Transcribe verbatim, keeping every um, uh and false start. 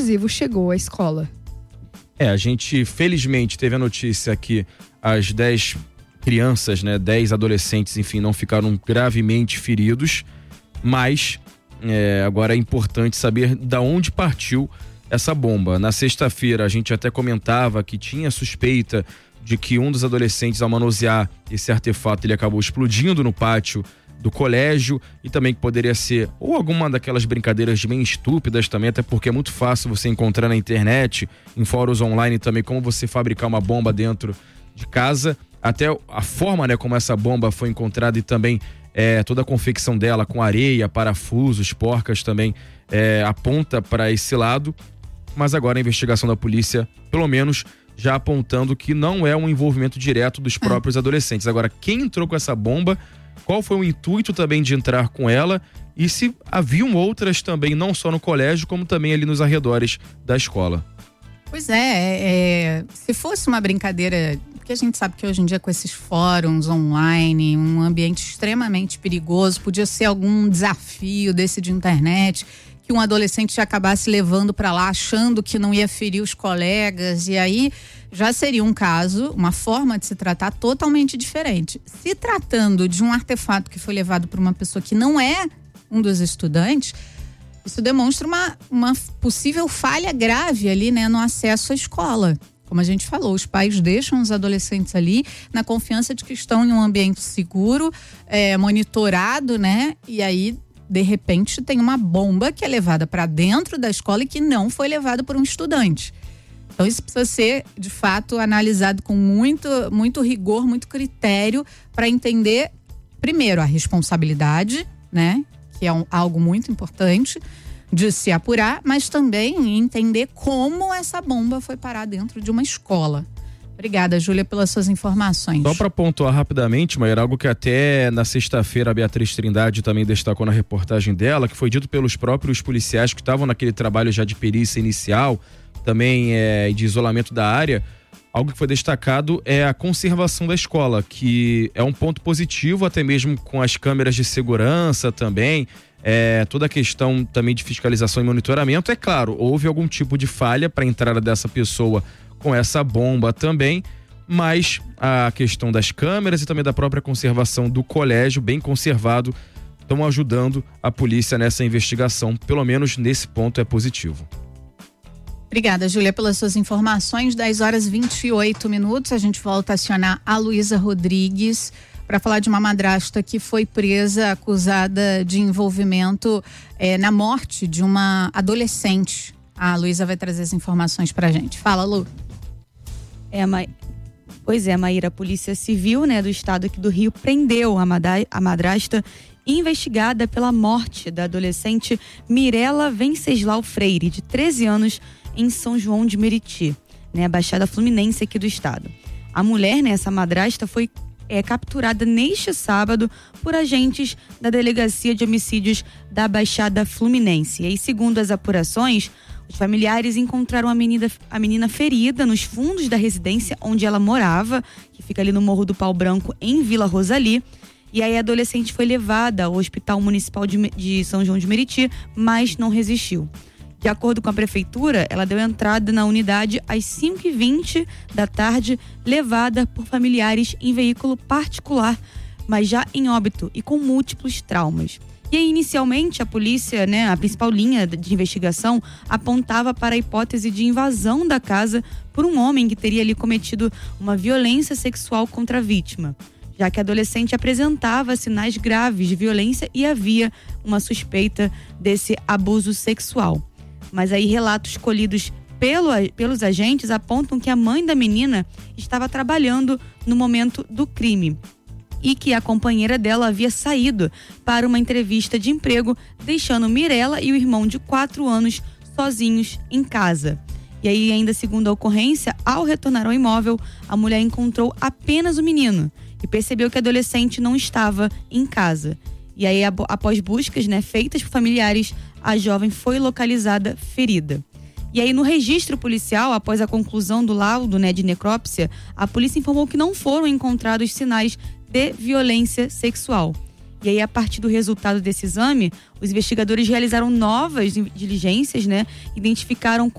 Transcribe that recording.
explosivo chegou à escola. É, a gente felizmente teve a notícia que as dez crianças, né, dez adolescentes, enfim, não ficaram gravemente feridos, mas é, agora é importante saber da onde partiu essa bomba. Na sexta-feira a gente até comentava que tinha suspeita de que um dos adolescentes, ao manusear esse artefato, ele acabou explodindo no pátio do colégio, e também que poderia ser ou alguma daquelas brincadeiras bem estúpidas também, até porque é muito fácil você encontrar na internet, em fóruns online também, como você fabricar uma bomba dentro de casa, até a forma, né, como essa bomba foi encontrada, e também é, toda a confecção dela com areia, parafusos, porcas também é, aponta para esse lado. Mas agora a investigação da polícia, pelo menos, já apontando que não é um envolvimento direto dos próprios ah. adolescentes. Agora, quem entrou com essa bomba, qual foi o intuito também de entrar com ela, e se haviam outras também, não só no colégio, como também ali nos arredores da escola. Pois é, é se fosse uma brincadeira, porque a gente sabe que hoje em dia com esses fóruns online, um ambiente extremamente perigoso, podia ser algum desafio desse de internet, que um adolescente acabasse levando para lá achando que não ia ferir os colegas, e aí já seria um caso, uma forma de se tratar totalmente diferente. Se tratando de um artefato que foi levado por uma pessoa que não é um dos estudantes, isso demonstra uma, uma possível falha grave ali, né, no acesso à escola. Como a gente falou, os pais deixam os adolescentes ali na confiança de que estão em um ambiente seguro, é, monitorado, né, e aí de repente tem uma bomba que é levada para dentro da escola e que não foi levada por um estudante. Então isso precisa ser, de fato, analisado com muito, muito rigor, muito critério, para entender, primeiro, a responsabilidade, né? Que é um, algo muito importante de se apurar, mas também entender como essa bomba foi parar dentro de uma escola. Obrigada, Júlia, pelas suas informações. Só para pontuar rapidamente, mas era algo que até na sexta-feira a Beatriz Trindade também destacou na reportagem dela, que foi dito pelos próprios policiais que estavam naquele trabalho já de perícia inicial, também é, de isolamento da área. Algo que foi destacado é a conservação da escola, que é um ponto positivo, até mesmo com as câmeras de segurança também, é, toda a questão também de fiscalização e monitoramento. É claro, houve algum tipo de falha para a entrada dessa pessoa com essa bomba também, mas a questão das câmeras e também da própria conservação do colégio, bem conservado, estão ajudando a polícia nessa investigação. Pelo menos nesse ponto é positivo. Obrigada, Júlia, pelas suas informações. dez horas e vinte e oito minutos. A gente volta a acionar a Luísa Rodrigues para falar de uma madrasta que foi presa, acusada de envolvimento eh, na morte de uma adolescente. A Luísa vai trazer as informações pra gente. Fala, Lu. É, Ma... Pois é, Maíra, a Polícia Civil, né, do estado aqui do Rio prendeu a, madra... a madrasta investigada pela morte da adolescente Mirela Venceslau Freire, de treze anos, em São João de Meriti, né, a Baixada Fluminense aqui do estado. A mulher, né, essa madrasta, foi é, capturada neste sábado por agentes da Delegacia de Homicídios da Baixada Fluminense. E aí, segundo as apurações, os familiares encontraram a menina, a menina ferida nos fundos da residência onde ela morava, que fica ali no Morro do Pau Branco, em Vila Rosali. E aí a adolescente foi levada ao Hospital Municipal de, de São João de Meriti, mas não resistiu. De acordo com a prefeitura, ela deu entrada na unidade às cinco e vinte da tarde, levada por familiares em veículo particular, mas já em óbito e com múltiplos traumas. E aí, inicialmente, a polícia, né, a principal linha de investigação apontava para a hipótese de invasão da casa por um homem que teria ali cometido uma violência sexual contra a vítima, já que a adolescente apresentava sinais graves de violência e havia uma suspeita desse abuso sexual. Mas aí relatos colhidos pelo, pelos agentes apontam que a mãe da menina estava trabalhando no momento do crime e que a companheira dela havia saído para uma entrevista de emprego, deixando Mirela e o irmão de quatro anos sozinhos em casa. E aí, ainda segundo a ocorrência, ao retornar ao imóvel, a mulher encontrou apenas o menino e percebeu que a adolescente não estava em casa. E aí, após buscas, né, feitas por familiares, a jovem foi localizada ferida. E aí, no registro policial, após a conclusão do laudo, né, de necrópsia, a polícia informou que não foram encontrados sinais de violência sexual. E aí, a partir do resultado desse exame, os investigadores realizaram novas diligências, né? Identificaram